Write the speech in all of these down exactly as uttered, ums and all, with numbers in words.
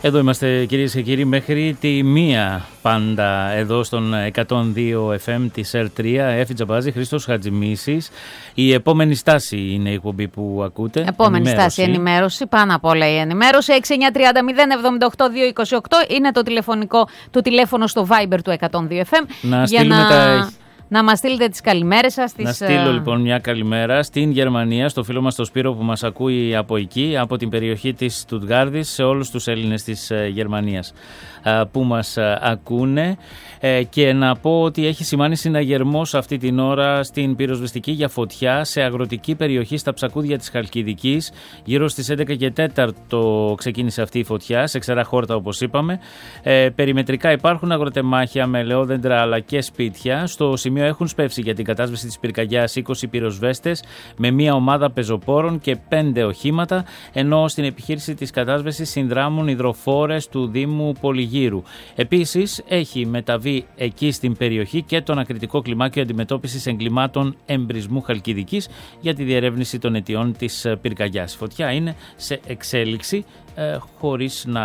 Εδώ είμαστε, κυρίες και κύριοι, μέχρι τη μία πάντα εδώ στον εκατόν δύο εφ εμ της Ερ τρία. Έφη Τζαμπάζη, Χρήστος Χατζημίσης. Η επόμενη στάση είναι η εκπομπή που ακούτε. Επόμενη ενημέρωση. στάση, ενημέρωση. Πάνω απ' όλα η ενημέρωση. έξι εννιά τριάντα μηδέν εβδομήντα οκτώ διακόσια είκοσι οκτώ είναι το, τηλεφωνικό, το τηλέφωνο στο Viber του εκατόν δύο εφ εμ. Να για στείλουμε να... τα... Να μας στείλετε τις καλημέρες σας. Να τις... στείλω λοιπόν μια καλημέρα στην Γερμανία, στο φίλο μας τον Σπύρο που μας ακούει από εκεί, από την περιοχή της Στουτγκάρδης, σε όλους τους Έλληνες της Γερμανίας που μας ακούνε, και να πω ότι έχει σημάνει συναγερμός αυτή την ώρα στην πυροσβεστική για φωτιά σε αγροτική περιοχή στα Ψακούδια της Χαλκιδικής. Γύρω στις έντεκα και τέσσερα ξεκίνησε αυτή η φωτιά, σε ξερά χόρτα όπως είπαμε. Ε, περιμετρικά υπάρχουν αγροτεμάχια με ελαιόδεντρα αλλά και σπίτια. Στο σημείο έχουν σπεύσει για την κατάσβεση της πυρκαγιάς είκοσι πυροσβέστες με μια ομάδα πεζοπόρων και πέντε οχήματα, ενώ στην επιχείρηση της κατάσβεσης συνδράμουν υδροφόρες του Δήμου Πολυγύρου. Επίσης έχει μεταβεί εκεί στην περιοχή και το ανακριτικό κλιμάκιο αντιμετώπισης εγκλημάτων εμπρισμού Χαλκιδικής για τη διερεύνηση των αιτιών της πυρκαγιάς. Η φωτιά είναι σε εξέλιξη, ε, χωρίς να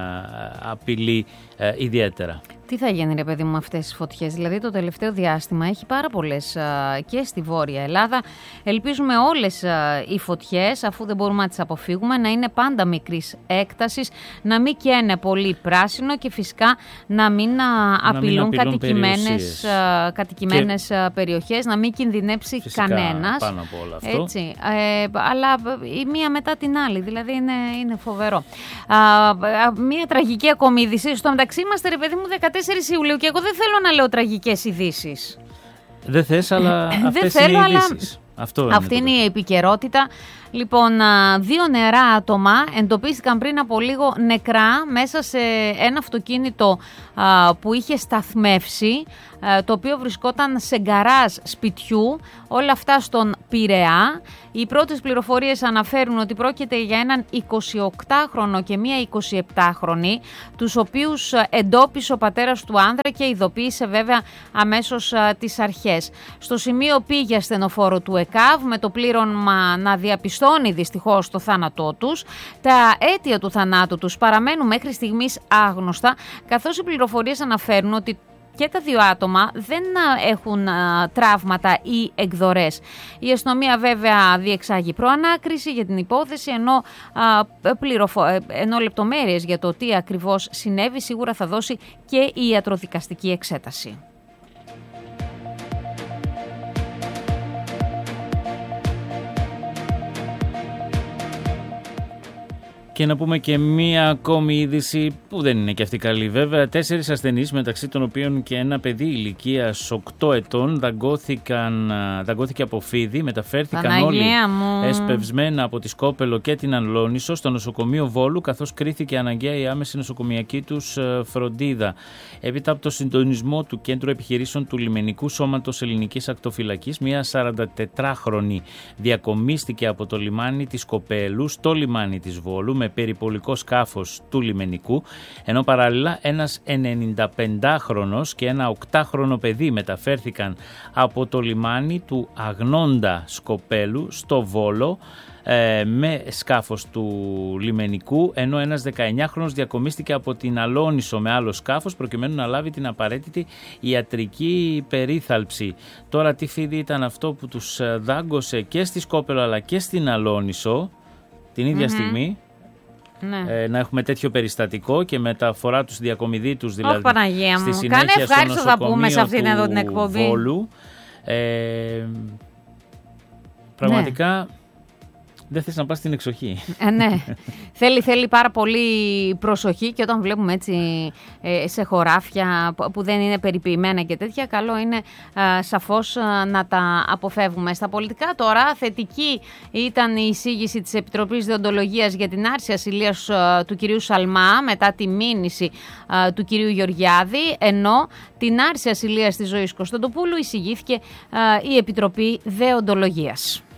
απειλεί ε, ιδιαίτερα. Τι θα γίνει, ρε παιδί μου, με αυτές τις φωτιές? Δηλαδή το τελευταίο διάστημα έχει πάρα πολλές α, και στη Βόρεια Ελλάδα. Ελπίζουμε όλες α, οι φωτιές, αφού δεν μπορούμε να τις αποφύγουμε, να είναι πάντα μικρής έκτασης, να μην καίνε πολύ πράσινο και φυσικά να μην α, απειλούν κατοικημένες, α, κατοικημένες και... περιοχές, να μην κινδυνεύσει φυσικά κανένας. Πάνω από όλο αυτό. Έτσι, ε, αλλά η μία μετά την άλλη, δηλαδή είναι, είναι φοβερό. Α, μία τραγική ακόμη είδηση. Στο μεταξύ είμαστε, ρε παιδί μου, δεκατέσσερις Ιουλίου και εγώ δεν θέλω να λέω τραγικές ειδήσεις. Δεν θες, αλλά αυτές θέλω, είναι οι αλλά... ειδήσεις. Αυτό είναι Αυτή είναι η επικαιρότητα. Λοιπόν, δύο νεαρά άτομα εντοπίστηκαν πριν από λίγο νεκρά μέσα σε ένα αυτοκίνητο που είχε σταθμεύσει, το οποίο βρισκόταν σε γκαράζ σπιτιού, όλα αυτά στον Πειραιά. Οι πρώτες πληροφορίες αναφέρουν ότι πρόκειται για έναν εικοσιοκτάχρονο και μία εικοσιεπτάχρονη, τους οποίους εντόπισε ο πατέρας του άνδρα και ειδοποίησε βέβαια αμέσως τις αρχές. Στο σημείο πήγε ασθενοφόρο του ΕΚΑΒ με το πλήρωμα να διαπιστώνει δυστυχώς το θάνατό τους. Τα αίτια του θανάτου τους παραμένουν μέχρι στιγμής άγνωστα, καθώς οι πληροφορίες αναφέρουν ότι και τα δύο άτομα δεν έχουν α, τραύματα ή εκδορές. Η αστυνομία βέβαια διεξάγει προανάκριση για την υπόθεση, ενώ, α, πληροφο... ενώ λεπτομέρειες για το τι ακριβώς συνέβη σίγουρα θα δώσει και η ιατροδικαστική εξέταση. Και να πούμε και μία ακόμη είδηση που δεν είναι και αυτή καλή βέβαια. Τέσσερις ασθενείς, μεταξύ των οποίων και ένα παιδί ηλικίας οκτώ ετών, δαγκώθηκαν, δαγκώθηκε από φίδι. Μεταφέρθηκαν Παναγία όλοι μου. εσπευσμένα από τη Σκόπελο και την Αλόνισο στο νοσοκομείο Βόλου, καθώς κρίθηκε αναγκαία η άμεση νοσοκομιακή τους φροντίδα. Έπειτα από το συντονισμό του Κέντρου Επιχειρήσεων του Λιμενικού Σώματος Ελληνικής Ακτοφυλακής, μια σαραντατετράχρονη διακομίστηκε από το λιμάνι της Σκοπέλου στο λιμάνι της Βόλου με περιπολικό σκάφος του λιμενικού, ενώ παράλληλα ένας ενενηνταπεντάχρονος και ένα οκτάχρονο παιδί μεταφέρθηκαν από το λιμάνι του Αγνώντα Σκοπέλου στο Βόλο ε, με σκάφος του λιμενικού, ενώ ένας δεκαεννιάχρονος διακομίστηκε από την Αλόνισο με άλλο σκάφος προκειμένου να λάβει την απαραίτητη ιατρική περίθαλψη. Τώρα τι φίδι ήταν αυτό που τους δάγκωσε και στη Σκόπελο αλλά και στην Αλόνισο την ίδια mm-hmm. στιγμή? Ναι. Ε, να έχουμε τέτοιο περιστατικό και μεταφορά τους διακομιδή τους δηλαδή. Όχι, Παναγία μου. Στη συνέχεια Κάνε ευχάριστο στο θα πούμε σε αυτήν του εδώ την εκπομπή. Βόλου. Ε, πραγματικά ναι. Δεν θες να πας στην εξοχή. Ε, ναι. θέλει, θέλει πάρα πολύ προσοχή, και όταν βλέπουμε έτσι ε, σε χωράφια που δεν είναι περιποιημένα και τέτοια, καλό είναι ε, σαφώς ε, να τα αποφεύγουμε. Στα πολιτικά τώρα, θετική ήταν η εισήγηση της Επιτροπής Δεοντολογίας για την άρση ασυλίας ε, του κυρίου Σαλμά μετά τη μήνυση ε, του κυρίου Γεωργιάδη, ενώ την άρση ασυλίας της Ζωής Κωνσταντοπούλου εισηγήθηκε ε, η Επιτροπή Δεοντολογίας.